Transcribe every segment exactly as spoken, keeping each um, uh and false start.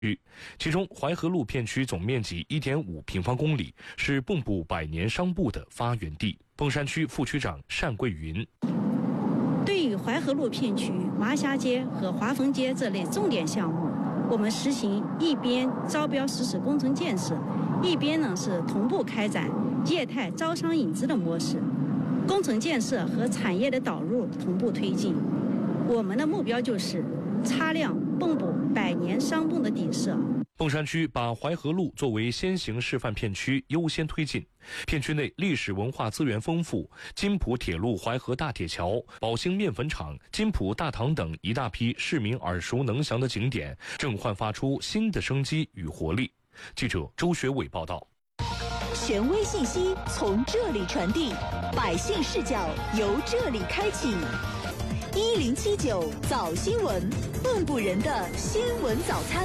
区，其中淮河路片区总面积 一点五平方公里，是蚌埠百年商埠的发源地。凤山区副区长单桂云： 对于淮河路片区、麻霞街和华丰街这类重点项目，我们实行一边招标实施工程建设，一边呢是同步开展业态招商引资的模式，工程建设和产业的导入同步推进。我们的目标就是擦亮蚌埠百年商埠的底色。 凤山区把淮河路作为先行示范片区优先推进，片区内历史文化资源丰富，金浦铁路淮河大铁桥、宝兴面粉厂、金浦大堂等一大批市民耳熟能详的景点正焕发出新的生机与活力。记者周学伟报道。 权威信息从这里传递，百姓视角由这里开启。一零七九早新闻，蚌埠人的新闻早餐。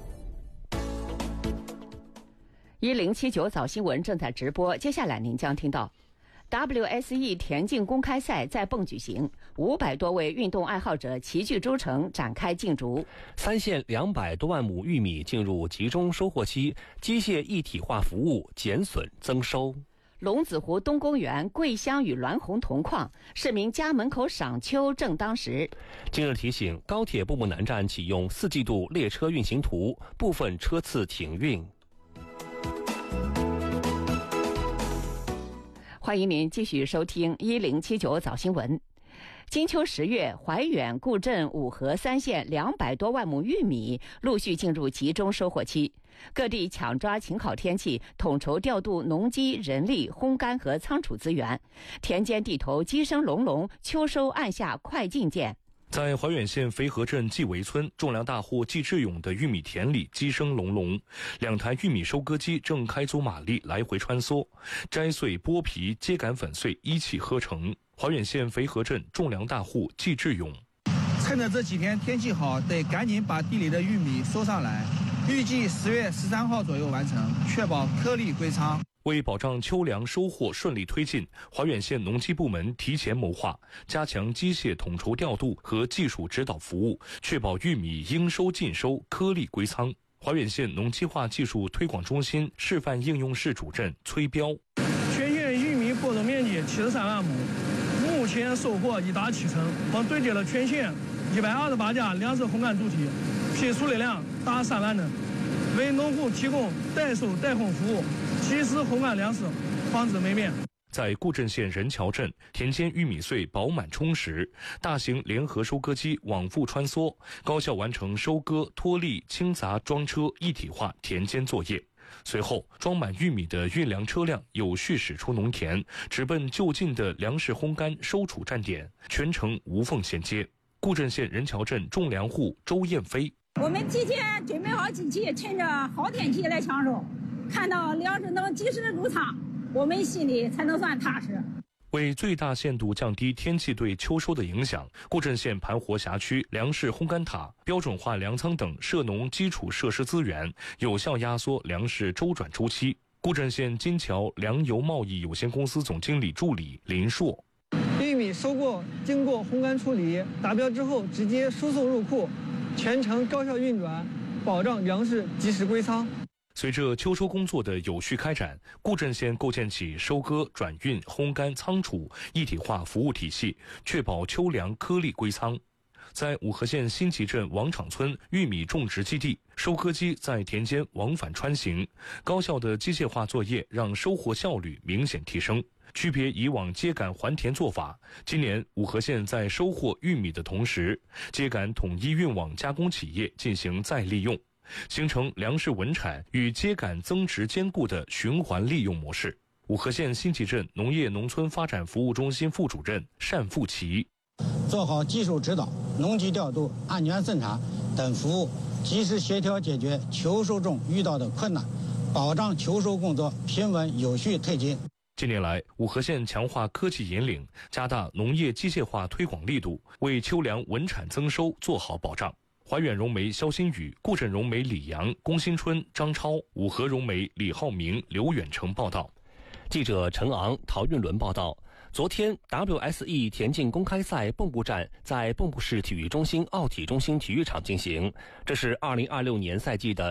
一零七九早新闻正在直播，接下来您将听到 W S E 田径公开赛在蚌举行，五百多位运动爱好者齐聚诸城展开竞逐。 三县两百多万亩玉米进入集中收获期，机械一体化服务减损增收。 龙子湖东公园桂香与栾红同框，市民家门口赏秋正当时。 今日提醒，高铁步木南站启用四季度列车运行图，部分车次停运。 欢迎您继续收听一零七九早新闻。金秋十月，怀远、固镇、五河三县两百多万亩玉米陆续进入集中收获期，各地抢抓晴好天气，统筹调度农机、人力、烘干和仓储资源，田间地头鸡声隆隆，秋收按下快进键。 在怀远县肥河镇季围村种粮大户季志勇的玉米田里，鸡声隆隆，两台玉米收割机正开足马力来回穿梭，摘穗、剥皮、秸秆粉碎一气呵成。怀远县肥河镇种粮大户季志勇： 趁着这几天天气好，得赶紧把地里的玉米收上来，预计十月十三号左右完成，确保颗粒归仓。 为保障秋粮收获顺利推进，怀远县农机部门提前谋划，加强机械统筹调度和技术指导服务，确保玉米应收尽收，颗粒归仓。怀远县农机化技术推广中心示范应用室主任崔彪： 全县玉米播种面积七十三万亩，目前收获已达七成，我对接了全县一百二十八家粮食烘干主体，批输力量达三万吨，为农户提供代收代烘服务，及时烘干粮食，防止霉面。 在固镇县仁桥镇，田间玉米穗饱满充实，大型联合收割机往复穿梭，高效完成收割、脱粒、清杂、装车一体化田间作业。随后，装满玉米的运粮车辆有序驶出农田，直奔就近的粮食烘干收储站点，全程无缝衔接。固镇县仁桥镇种粮户周艳飞： 我们提前准备好机器，趁着好天气来抢收，看到粮食能及时入仓，我们心里才能算踏实。 为最大限度降低天气对秋收的影响，固镇县盘活辖区粮食烘干塔、标准化粮仓等涉农基础设施资源，有效压缩粮食周转周期。固镇县金桥粮油贸易有限公司总经理助理林硕： 玉米收购经过烘干处理，达标之后直接输送入库，全程高效运转，保障粮食及时归仓。 随着秋收工作的有序开展，固镇县构建起收割、转运、烘干、仓储一体化服务体系，确保秋粮颗粒归仓。在五河县新集镇王场村玉米种植基地，收割机在田间往返穿行，高效的机械化作业让收获效率明显提升。区别以往秸秆还田做法，今年五河县在收获玉米的同时，秸秆统一运往加工企业进行再利用，形成粮食稳产与秸秆增值兼顾的循环利用模式。五河县新集镇农业农村发展服务中心副主任单富奇： 做好技术指导、农机调度、安全审查等服务，及时协调解决秋收中遇到的困难，保障秋收工作平稳有序推进。 近年来，五河县强化科技引领，加大农业机械化推广力度，为秋粮稳产增收做好保障。怀远荣煤肖新宇、固镇荣煤李阳、龚新春、张超、五河荣煤李浩明、刘远成报道。 记者陈昂、陶运伦报道。 昨天 W S E 田径公开赛蚌埠站在蚌埠市体育中心奥体中心体育场进行，这是二零二六年赛季的